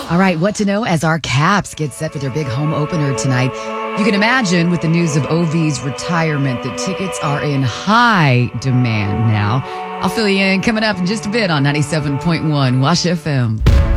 All right, what to know as our Caps get set for their big home opener tonight. You can imagine with the news of OV's retirement, the tickets are in high demand now. I'll fill you in coming up in just a bit on 97.1 Wash FM.